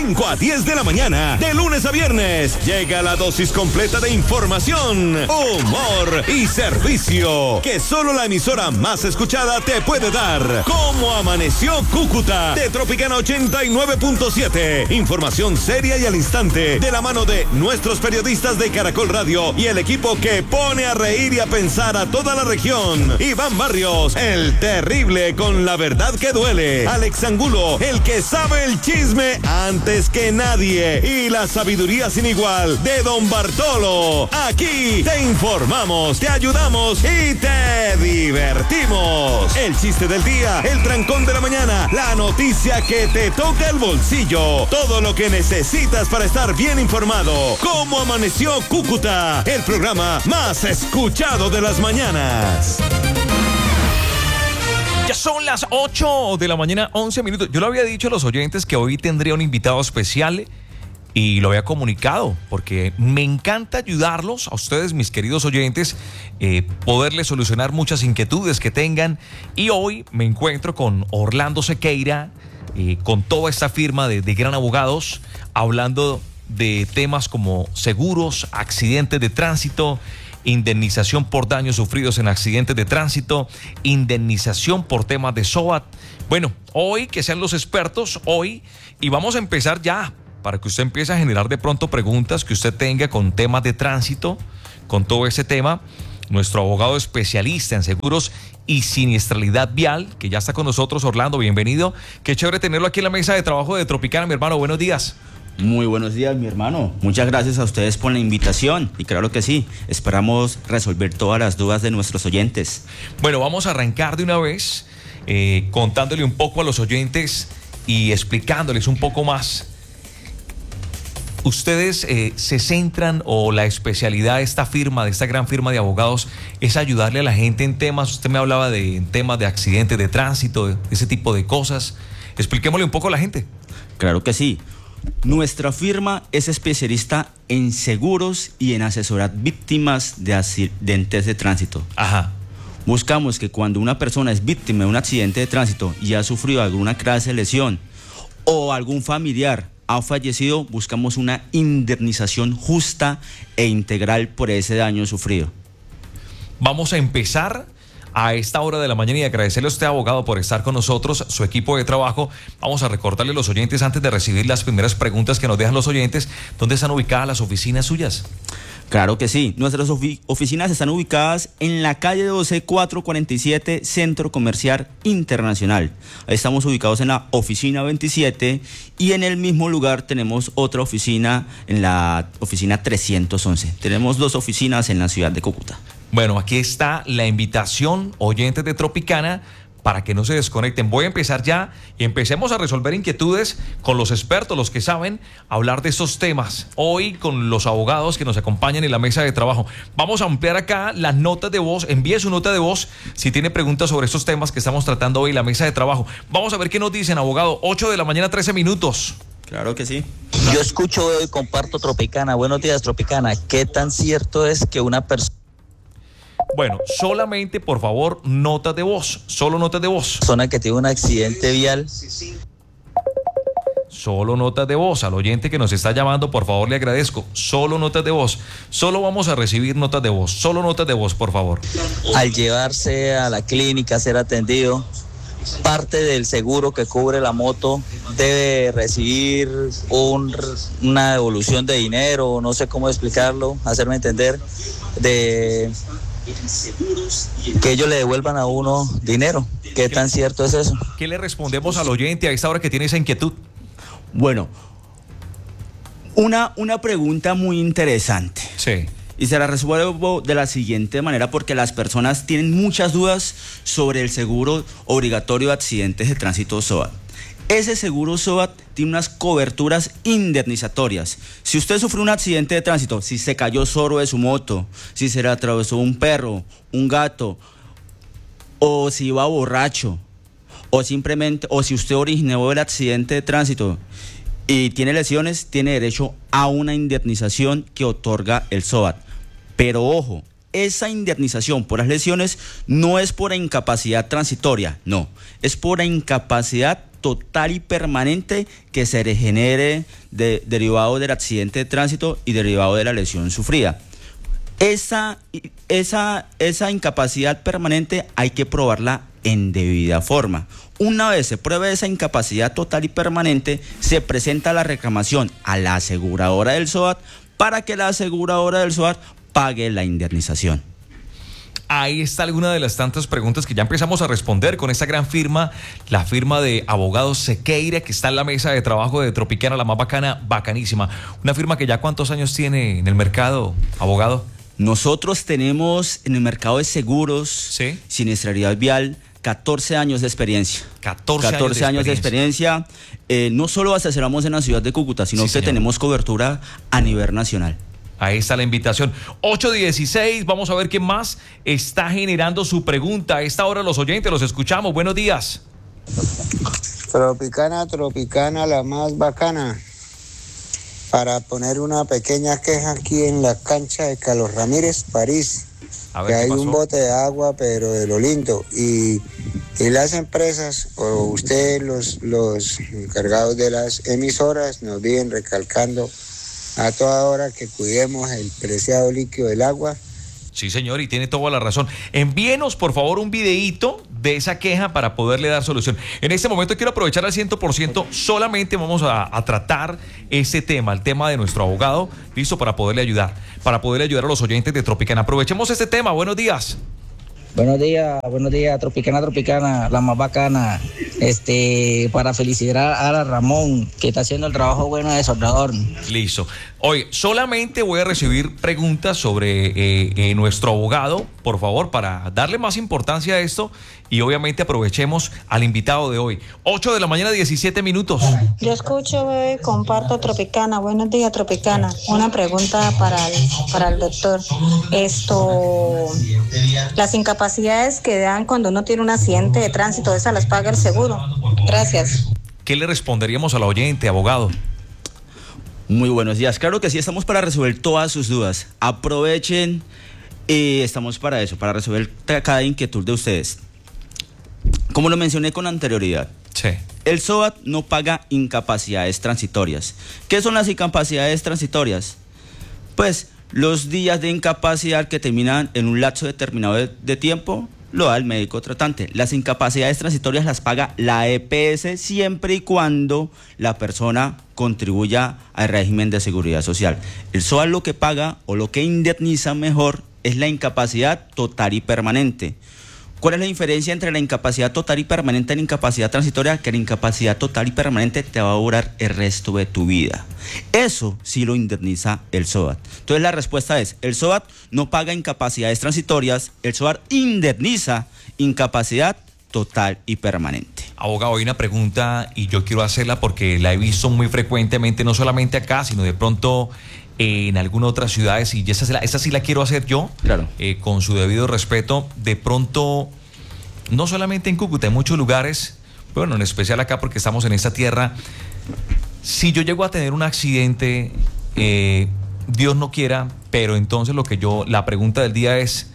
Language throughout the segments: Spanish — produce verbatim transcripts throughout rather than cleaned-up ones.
cinco a diez de la mañana, de lunes a viernes, llega la dosis completa de información, humor y servicio que solo la emisora más escuchada te puede dar. ¿Cómo amaneció Cúcuta? De Tropicana ochenta y nueve punto siete. Información seria y al instante, de la mano de nuestros periodistas de Caracol Radio y el equipo que pone a reír y a pensar a toda la región. Iván Barrios, el terrible con la verdad que duele. Alex Angulo, el que sabe el chisme antes que nadie, y la sabiduría sin igual de Don Bartolo. Aquí te informamos, te ayudamos y te divertimos. El chiste del día, el trancón de la mañana, la noticia que te toca el bolsillo, todo lo que necesitas para estar bien informado. ¿Cómo amaneció Cúcuta? El programa más escuchado de las mañanas. Ya son las ocho de la mañana, once minutos. Yo le había dicho a los oyentes que hoy tendría un invitado especial y lo había comunicado porque me encanta ayudarlos a ustedes, mis queridos oyentes, eh, poderles solucionar muchas inquietudes que tengan. Y hoy me encuentro con Orlando Sequeira, eh, con toda esta firma de, de Gran Abogados, hablando de temas como seguros, accidentes de tránsito, indemnización por daños sufridos en accidentes de tránsito, indemnización por temas de SOAT. Bueno, hoy que sean los expertos, hoy, y vamos a empezar ya, para que usted empiece a generar de pronto preguntas que usted tenga con temas de tránsito, con todo ese tema. Nuestro abogado especialista en seguros y siniestralidad vial, que ya está con nosotros. Orlando, bienvenido. Qué chévere tenerlo aquí en la mesa de trabajo de Tropicana, mi hermano. Buenos días. Muy buenos días, mi hermano. Muchas gracias a ustedes por la invitación. Y claro que sí, esperamos resolver todas las dudas de nuestros oyentes. Bueno, vamos a arrancar de una vez eh, contándole un poco a los oyentes y explicándoles un poco más. Ustedes eh, se centran, o la especialidad de esta firma, de esta gran firma de abogados, es ayudarle a la gente en temas. Usted me hablaba de en temas de accidentes de tránsito, de ese tipo de cosas. Expliquémosle un poco a la gente. Claro que sí. Nuestra firma es especialista en seguros y en asesorar víctimas de accidentes de tránsito. Ajá. Buscamos que cuando una persona es víctima de un accidente de tránsito y ha sufrido alguna clase de lesión o algún familiar ha fallecido, buscamos una indemnización justa e integral por ese daño sufrido. Vamos a empezar a esta hora de la mañana y agradecerle a usted, abogado, por estar con nosotros, su equipo de trabajo. Vamos a recordarle a los oyentes, antes de recibir las primeras preguntas que nos dejan los oyentes, ¿dónde están ubicadas las oficinas suyas? Claro que sí. Nuestras ofi oficinas están ubicadas en la calle doce, cuatrocientos cuarenta y siete, Centro Comercial Internacional. Ahí estamos ubicados en la oficina veintisiete y en el mismo lugar tenemos otra oficina, en la oficina trescientos once. Tenemos dos oficinas en la ciudad de Cúcuta. Bueno, aquí está la invitación, oyentes de Tropicana, para que no se desconecten. Voy a empezar ya y empecemos a resolver inquietudes con los expertos, los que saben hablar de estos temas. Hoy con los abogados que nos acompañan en la mesa de trabajo. Vamos a ampliar acá las notas de voz. Envíe su nota de voz si tiene preguntas sobre estos temas que estamos tratando hoy en la mesa de trabajo. Vamos a ver qué nos dicen, abogado. ocho de la mañana, trece minutos. Claro que sí. Yo escucho y comparto Tropicana. Buenos días, Tropicana. ¿Qué tan cierto es que una persona... Bueno, solamente, por favor, notas de voz. Solo notas de voz. persona que tiene un accidente vial... Solo notas de voz. Al oyente que nos está llamando, por favor, le agradezco. Solo notas de voz. Solo vamos a recibir notas de voz. Solo notas de voz, por favor. Al llevarse a la clínica a ser atendido, parte del seguro que cubre la moto debe recibir un, una devolución de dinero, no sé cómo explicarlo, hacerme entender, de que ellos le devuelvan a uno dinero. ¿Qué tan cierto es eso? ¿Qué le respondemos al oyente a esta hora que tiene esa inquietud? Bueno, una, una pregunta muy interesante. Sí. Y se la resuelvo de la siguiente manera porque las personas tienen muchas dudas sobre el seguro obligatorio de accidentes de tránsito SOAT. Ese seguro SOAT tiene unas coberturas indemnizatorias. Si usted sufrió un accidente de tránsito, si se cayó solo de su moto, si se le atravesó un perro, un gato, o si iba borracho, o simplemente, o si usted originó el accidente de tránsito y tiene lesiones, tiene derecho a una indemnización que otorga el SOAT. Pero ojo, esa indemnización por las lesiones no es por incapacidad transitoria, no, es por incapacidad total y permanente que se regenere de, derivado del accidente de tránsito y derivado de la lesión sufrida. Esa, esa, esa incapacidad permanente hay que probarla en debida forma. Una vez se pruebe esa incapacidad total y permanente, se presenta la reclamación a la aseguradora del SOAT para que la aseguradora del SOAT pague la indemnización. Ahí está alguna de las tantas preguntas que ya empezamos a responder con esta gran firma, la firma de abogados Sequeira, que está en la mesa de trabajo de Tropicana, la más bacana, bacanísima. Una firma que ya ¿cuántos años tiene en el mercado, abogado? Nosotros tenemos en el mercado de seguros, ¿sí?, siniestralidad vial, catorce años de experiencia. catorce, catorce años de experiencia. Años de experiencia. Eh, no solo asesoramos en la ciudad de Cúcuta, sino sí, que señor. tenemos cobertura a nivel nacional. Ahí está la invitación. ocho dieciséis, vamos a ver quién más está generando su pregunta. A esta hora los oyentes, los escuchamos. Buenos días. Tropicana, Tropicana, la más bacana. Para poner una pequeña queja aquí en la cancha de Carlos Ramírez, París. A ver, que hay pasó? Un bote de agua, pero de lo lindo. Y, y las empresas, o ustedes, los, los encargados de las emisoras, nos vienen recalcando a toda hora que cuidemos el preciado líquido del agua. Sí, señor, y tiene toda la razón. Envíenos, por favor, un videíto de esa queja para poderle dar solución. En este momento quiero aprovechar al cien por ciento, solamente vamos a, a tratar este tema, el tema de nuestro abogado, listo, para poderle ayudar, para poderle ayudar a los oyentes de Tropicana. Aprovechemos este tema. Buenos días. Buenos días, buenos días, Tropicana, Tropicana, la más bacana. Este, para felicitar a Ramón, que está haciendo el trabajo bueno de soldador. Listo. Oye, solamente voy a recibir preguntas sobre eh, eh, nuestro abogado, por favor, para darle más importancia a esto y obviamente aprovechemos al invitado de hoy. ocho de la mañana, diecisiete minutos. Yo escucho, bebé, comparto Tropicana. Buenos días, Tropicana. Una pregunta para el, para el doctor. Esto, las incapacidades que dan cuando uno tiene un accidente de tránsito, ¿esas las paga el seguro? Gracias. ¿Qué le responderíamos al oyente, abogado? Muy buenos días. Claro que sí, estamos para resolver todas sus dudas. Aprovechen y estamos para eso, para resolver cada inquietud de ustedes. Como lo mencioné con anterioridad, sí, el SOAT no paga incapacidades transitorias. ¿Qué son las incapacidades transitorias? Pues los días de incapacidad que terminan en un lapso determinado de, de tiempo lo da el médico tratante. Las incapacidades transitorias las paga la E P S siempre y cuando la persona contribuya al régimen de seguridad social. El SOAT lo que paga o lo que indemniza mejor es la incapacidad total y permanente. ¿Cuál es la diferencia entre la incapacidad total y permanente y la incapacidad transitoria? Que la incapacidad total y permanente te va a durar el resto de tu vida. Eso sí lo indemniza el SOAT. Entonces la respuesta es, el SOAT no paga incapacidades transitorias, el SOAT indemniza incapacidad total y permanente. Abogado, hay una pregunta y yo quiero hacerla porque la he visto muy frecuentemente, no solamente acá, sino de pronto en algunas otras ciudades, y esa, esa sí la quiero hacer yo, claro, eh, con su debido respeto. De pronto, no solamente en Cúcuta, en muchos lugares, bueno, en especial acá porque estamos en esta tierra, si yo llego a tener un accidente, eh, Dios no quiera, pero entonces lo que yo, la pregunta del día es,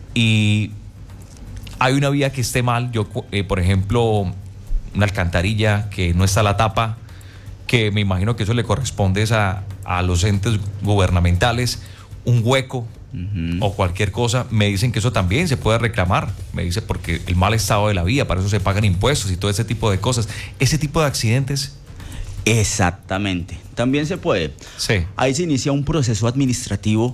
y hay una vía que esté mal, yo, eh, por ejemplo, una alcantarilla que no está la tapa, que me imagino que eso le corresponde a, a los entes gubernamentales, un hueco uh-huh. o cualquier cosa, me dicen que eso también se puede reclamar, me dice porque el mal estado de la vía, para eso se pagan impuestos y todo ese tipo de cosas, ese tipo de accidentes. Exactamente, también se puede. Sí. Ahí se inicia un proceso administrativo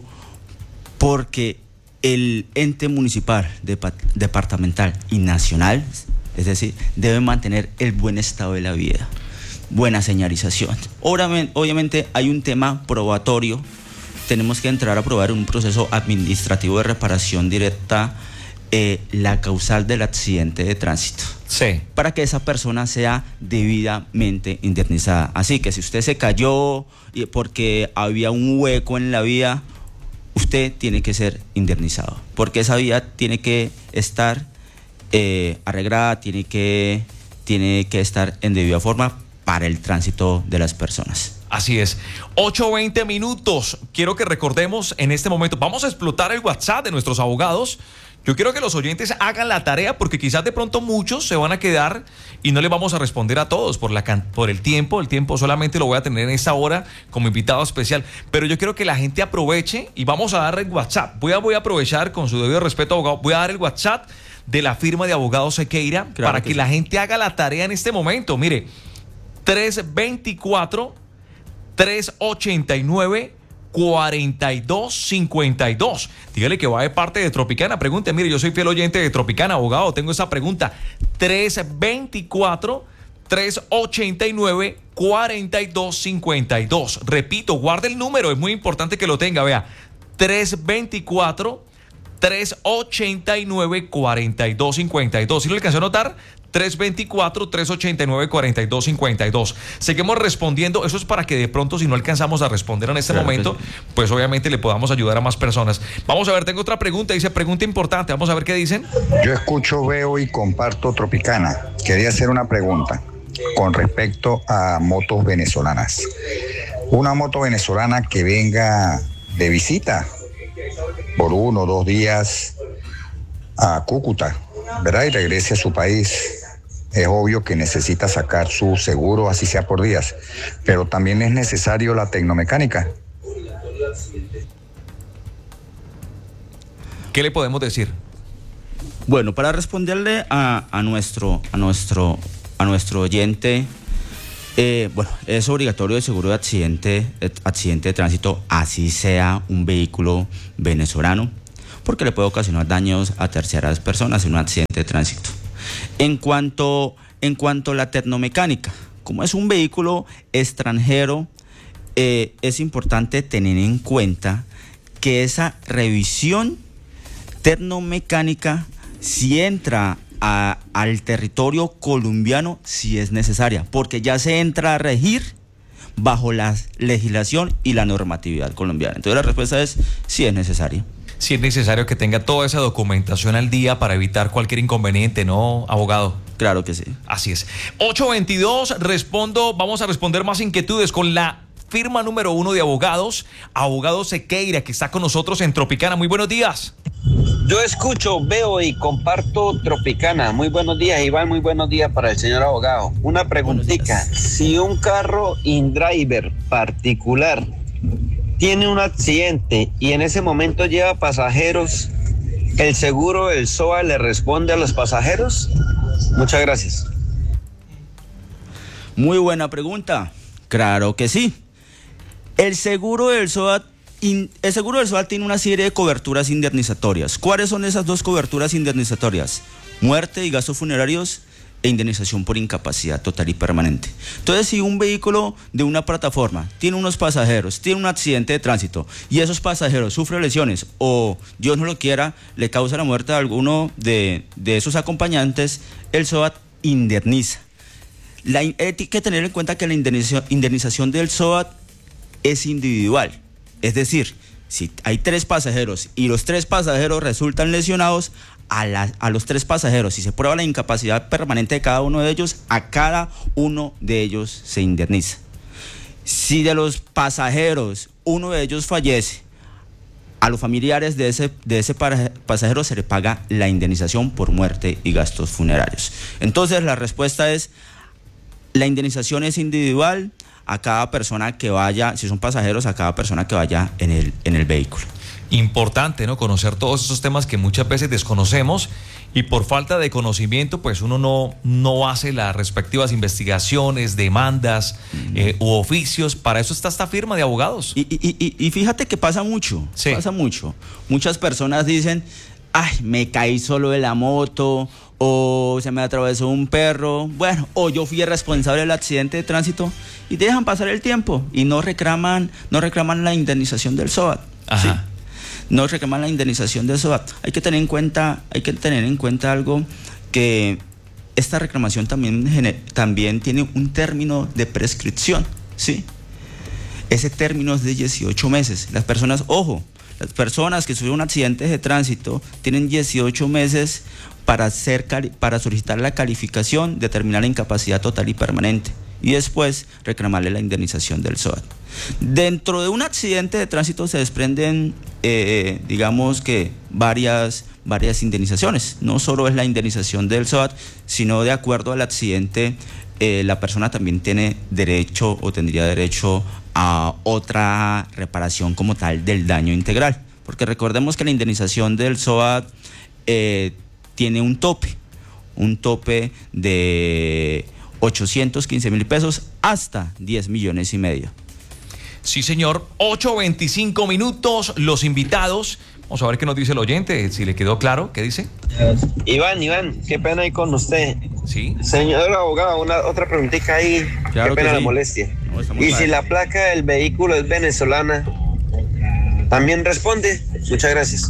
porque el ente municipal, de, departamental y nacional, es decir, debe mantener el buen estado de la vía, buena señalización. Obviamente, obviamente hay un tema probatorio, tenemos que entrar a probar un proceso administrativo de reparación directa eh, la causal del accidente de tránsito. Sí. Para que esa persona sea debidamente indemnizada. Así que si usted se cayó porque había un hueco en la vía, usted tiene que ser indemnizado, porque esa vía tiene que estar eh, arreglada, tiene que, tiene que estar en debida forma para el tránsito de las personas. Así es. ocho veinte minutos. Quiero que recordemos en este momento, vamos a explotar el WhatsApp de nuestros abogados. Yo quiero que los oyentes hagan la tarea porque quizás de pronto muchos se van a quedar y no le vamos a responder a todos por, la, por el tiempo. El tiempo solamente lo voy a tener en esta hora como invitado especial. Pero yo quiero que la gente aproveche y vamos a dar el WhatsApp. Voy a, voy a aprovechar con su debido respeto, abogado. Voy a dar el WhatsApp de la firma de abogados Sequeira claro para que, que sí. la gente haga la tarea en este momento. Mire, tres dos cuatro, tres ocho nueve, cuarenta y dos cincuenta y dos. Dígale que va de parte de Tropicana. Pregunte, mire, yo soy fiel oyente de Tropicana, abogado. Tengo esa pregunta. tres dos cuatro, tres ocho nueve, cuarenta y dos cincuenta y dos. Repito, guarde el número, es muy importante que lo tenga. Vea, tres dos cuatro, tres ocho nueve, cuarenta y dos cincuenta y dos. ¿Sí lo alcanzó a notar? tres dos cuatro, tres ocho nueve, cuarenta y dos cincuenta y dos. Seguimos respondiendo. Eso es para que de pronto, si no alcanzamos a responder en este claro momento, sí. pues obviamente le podamos ayudar a más personas. Vamos a ver, tengo otra pregunta. Dice, pregunta importante. Vamos a ver qué dicen. Yo escucho, veo y comparto Tropicana. Quería hacer una pregunta con respecto a motos venezolanas. Una moto venezolana que venga de visita por uno o dos días a Cúcuta, ¿verdad? Y regrese a su país. Es obvio que necesita sacar su seguro, así sea por días, pero también es necesario la tecnomecánica. ¿Qué le podemos decir? Bueno, para responderle a, a, nuestro, a, nuestro, a nuestro oyente, eh, bueno, es obligatorio el seguro de accidente, accidente de tránsito, así sea un vehículo venezolano, porque le puede ocasionar daños a terceras personas en un accidente de tránsito. En cuanto, en cuanto a la tecnomecánica, como es un vehículo extranjero, eh, es importante tener en cuenta que esa revisión tecnomecánica, si entra a, al territorio colombiano, si es necesaria, porque ya se entra a regir bajo la legislación y la normatividad colombiana. Entonces la respuesta es si es necesaria. Si es necesario que tenga toda esa documentación al día para evitar cualquier inconveniente, ¿no, abogado? Claro que sí. Así es. ocho veintidós, respondo, vamos a responder más inquietudes con la firma número uno de abogados, abogado Sequeira, que está con nosotros en Tropicana. Muy buenos días. Yo escucho, veo y comparto Tropicana. Muy buenos días, Iván, muy buenos días para el señor abogado. Una preguntita, si un carro in-driver particular tiene un accidente y en ese momento lleva pasajeros, ¿el seguro del S O A le responde a los pasajeros? Muchas gracias. Muy buena pregunta. Claro que sí. El seguro del S O A, el seguro del S O A tiene una serie de coberturas indemnizatorias. ¿Cuáles son esas dos coberturas indemnizatorias? Muerte y gastos funerarios e indemnización por incapacidad total y permanente. Entonces, si un vehículo de una plataforma tiene unos pasajeros, tiene un accidente de tránsito y esos pasajeros sufren lesiones o, Dios no lo quiera, le causa la muerte a alguno de, de esos acompañantes, el S O A indemniza. La, hay que tener en cuenta que la indemnización, indemnización del S O A es individual. Es decir, si hay tres pasajeros y los tres pasajeros resultan lesionados, A, la, a los tres pasajeros, si se prueba la incapacidad permanente de cada uno de ellos, a cada uno de ellos se indemniza. Si de los pasajeros uno de ellos fallece, a los familiares de ese, de ese pasajero se le paga la indemnización por muerte y gastos funerarios. Entonces la respuesta es, la indemnización es individual a cada persona que vaya, si son pasajeros, a cada persona que vaya en el, en el vehículo. Importante, ¿no? Conocer todos esos temas que muchas veces desconocemos y por falta de conocimiento, pues uno no, no hace las respectivas investigaciones, demandas mm. eh, u oficios. Para eso está esta firma de abogados. Y, y, y, y fíjate que pasa mucho, sí. pasa mucho. Muchas personas dicen, ay, me caí solo de la moto, o se me atravesó un perro, bueno, o yo fui el responsable del accidente de tránsito, y dejan pasar el tiempo y no reclaman, no reclaman la indemnización del S O A. Ajá. ¿Sí? No reclaman la indemnización del S O A. Hay que tener en cuenta, hay que tener en cuenta algo, que esta reclamación también, también tiene un término de prescripción, ¿sí? Ese término es de dieciocho meses. Las personas, ojo, las personas que sufrieron un accidente de tránsito tienen dieciocho meses para, hacer, para solicitar la calificación, determinar la incapacidad total y permanente y después reclamarle la indemnización del S O A. Dentro de un accidente de tránsito se desprenden, eh, digamos que varias, varias indemnizaciones. No solo es la indemnización del SOAT, sino de acuerdo al accidente, eh, la persona también tiene derecho o tendría derecho a otra reparación como tal del daño integral. Porque recordemos que la indemnización del SOAT eh, tiene un tope, un tope de ochocientos quince mil pesos hasta diez millones y medio. Sí, señor. ocho veinticinco minutos, los invitados. Vamos a ver qué nos dice el oyente, si le quedó claro. ¿Qué dice? Iván, Iván, qué pena ahí con usted. Sí. Señor abogado, una otra preguntita ahí. Claro, qué pena que la sí. molestia. No, estamos y mal. si la placa del vehículo es venezolana, ¿también responde? Muchas gracias.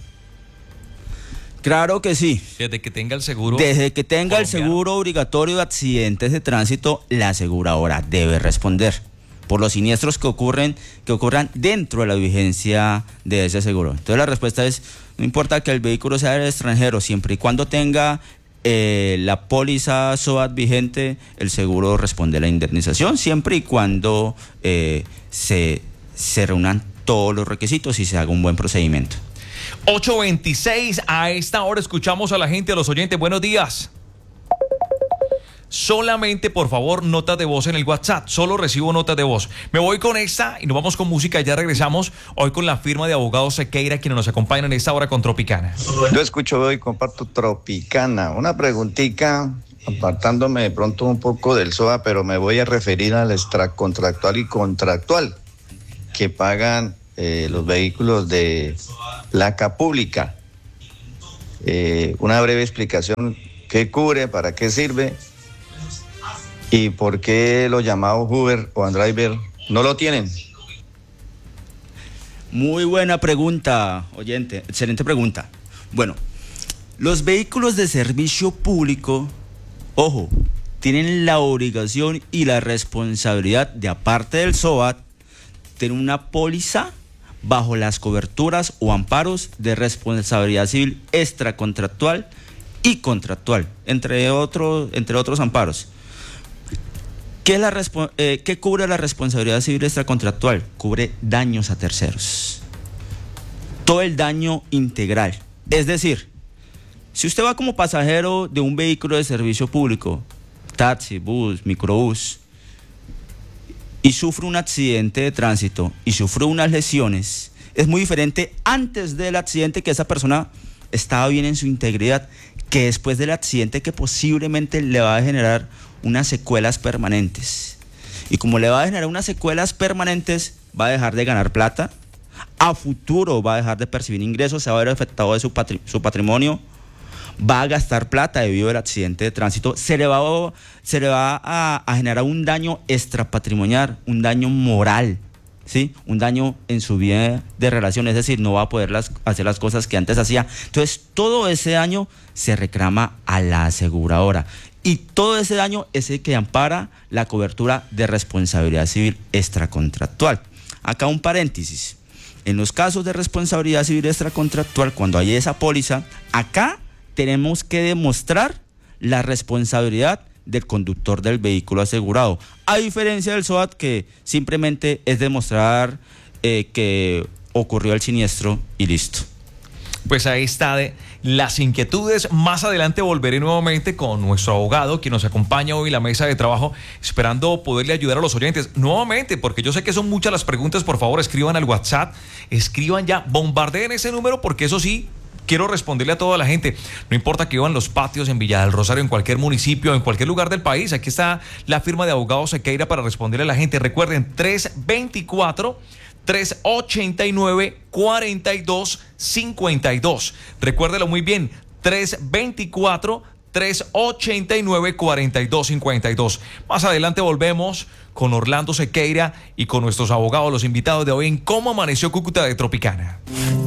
Claro que sí. Desde que tenga el seguro. Desde que tenga el colombiano. seguro obligatorio de accidentes de tránsito, la aseguradora debe responder por los siniestros que ocurren, que ocurran dentro de la vigencia de ese seguro. Entonces la respuesta es, no importa que el vehículo sea del extranjero, siempre y cuando tenga eh, la póliza SOAT vigente, el seguro responde a la indemnización, siempre y cuando eh, se, se reúnan todos los requisitos y se haga un buen procedimiento. ocho veintiséis, a esta hora escuchamos a la gente, a los oyentes. Buenos días. Solamente, por favor, notas de voz en el WhatsApp. Solo recibo notas de voz. Me voy con esta y nos vamos con música y ya regresamos hoy con la firma de abogados Sequeira, quienes nos acompañan en esta hora con Tropicana. Yo escucho hoy, comparto Tropicana. Una preguntita, apartándome de pronto un poco del SOA, pero me voy a referir al extracontractual y contractual que pagan eh, los vehículos de placa pública. Eh, una breve explicación, ¿qué cubre? ¿Para qué sirve? ¿Y por qué los llamados Uber o Andriver no lo tienen? Muy buena pregunta, oyente, excelente pregunta. Bueno, los vehículos de servicio público, ojo, tienen la obligación y la responsabilidad de, aparte del SOAT, tener una póliza bajo las coberturas o amparos de responsabilidad civil extracontractual y contractual, entre otros, entre otros amparos. ¿Qué, es la eh, ¿Qué cubre la responsabilidad civil extracontractual? Cubre daños a terceros. Todo el daño integral. Es decir, si usted va como pasajero de un vehículo de servicio público, taxi, bus, microbús, y sufre un accidente de tránsito y sufre unas lesiones, es muy diferente antes del accidente, que esa persona estaba bien en su integridad, que después del accidente, que posiblemente le va a generar unas secuelas permanentes. Y como le va a generar unas secuelas permanentes, va a dejar de ganar plata, a futuro va a dejar de percibir ingresos, se va a ver afectado de su, patri- su patrimonio, va a gastar plata debido al accidente de tránsito, se le va, a, se le va a, a generar un daño extrapatrimonial, un daño moral, ¿sí? Un daño en su vida de relación, es decir, no va a poder las, hacer las cosas que antes hacía. Entonces, todo ese daño se reclama a la aseguradora. Y todo ese daño es el que ampara la cobertura de responsabilidad civil extracontractual. Acá un paréntesis. En los casos de responsabilidad civil extracontractual, cuando hay esa póliza, acá tenemos que demostrar la responsabilidad del conductor del vehículo asegurado. A diferencia del SOAT, que simplemente es demostrar eh, que ocurrió el siniestro y listo. Pues ahí está de las inquietudes. Más adelante volveré nuevamente con nuestro abogado, quien nos acompaña hoy en la mesa de trabajo, esperando poderle ayudar a los oyentes. Nuevamente, porque yo sé que son muchas las preguntas, por favor escriban al WhatsApp, escriban ya, bombardeen ese número, porque eso sí, quiero responderle a toda la gente. No importa que vivan los patios en Villa del Rosario, en cualquier municipio, en cualquier lugar del país. Aquí está la firma de abogados Sequeira para responderle a la gente. Recuerden, tres veinticuatro, tres ochenta y nueve, cuarenta y dos cincuenta y dos. Recuérdelo muy bien, tres veinticuatro, tres ochenta y nueve, cuarenta y dos cincuenta y dos. Más adelante volvemos con Orlando Sequeira y con nuestros abogados, los invitados de hoy en Cómo Amaneció Cúcuta de Tropicana.